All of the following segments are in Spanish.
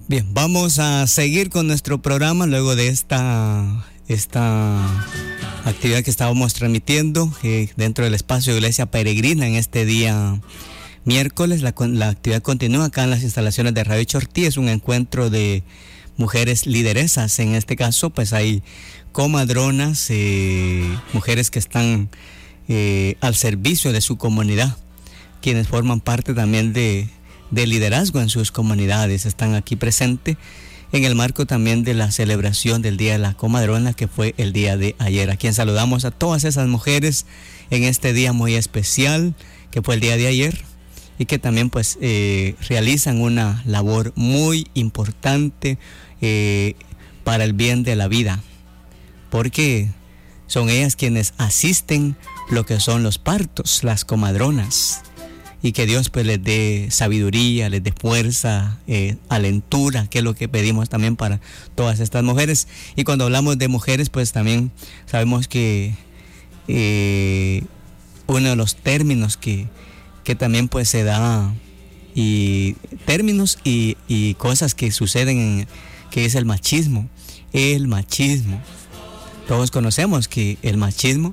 Bien, vamos a seguir con nuestro programa luego de esta actividad que estábamos transmitiendo dentro del espacio de Iglesia Peregrina en este día miércoles. La actividad continúa acá en las instalaciones de Radio Chortí. Es un encuentro de mujeres lideresas. En este caso, pues hay comadronas, mujeres que están al servicio de su comunidad, quienes forman parte también de liderazgo en sus comunidades. Están aquí presentes en el marco también de la celebración del Día de la Comadrona, que fue el día de ayer. A quien saludamos a todas esas mujeres en este día muy especial, que fue el día de ayer, y que también pues realizan una labor muy importante para el bien de la vida, porque son ellas quienes asisten lo que son los partos, las comadronas. Y que Dios pues les dé sabiduría, les dé fuerza, alentura, que es lo que pedimos también para todas estas mujeres. Y cuando hablamos de mujeres, pues también sabemos que uno de los términos que también pues se da, y términos y cosas que suceden, que es el machismo. El machismo. Todos conocemos que el machismo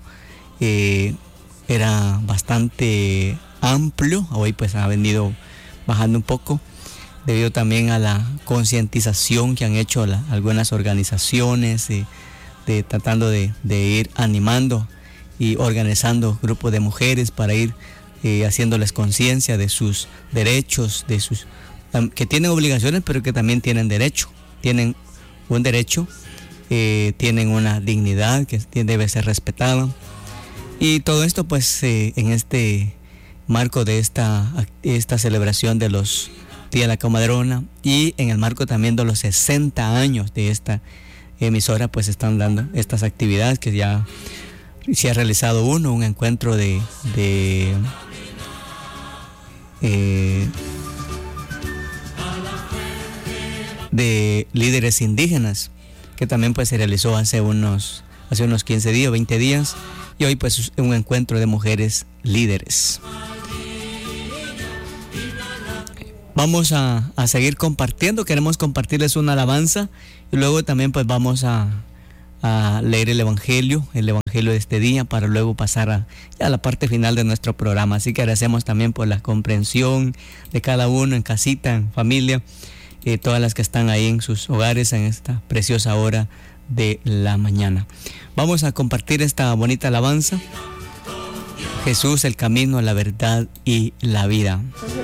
era bastante amplio, hoy pues ha venido bajando un poco debido también a la concientización que han hecho algunas organizaciones tratando de ir animando y organizando grupos de mujeres para ir haciéndoles conciencia de sus derechos, que tienen obligaciones pero que también tienen derecho, tienen un derecho, tienen una dignidad que debe ser respetada, y todo esto pues en este marco de esta celebración de los Días de la Comadrona, y en el marco también de los 60 años de esta emisora, pues están dando estas actividades que ya se ha realizado un encuentro de líderes indígenas, que también pues se realizó hace unos 15 días, 20 días, y hoy pues un encuentro de mujeres líderes. Vamos a seguir compartiendo, queremos compartirles una alabanza y luego también pues vamos a leer el evangelio de este día, para luego pasar a la parte final de nuestro programa. Así que agradecemos también por la comprensión de cada uno en casita, en familia, todas las que están ahí en sus hogares en esta preciosa hora de la mañana. Vamos a compartir esta bonita alabanza. Jesús, el camino, la verdad y la vida.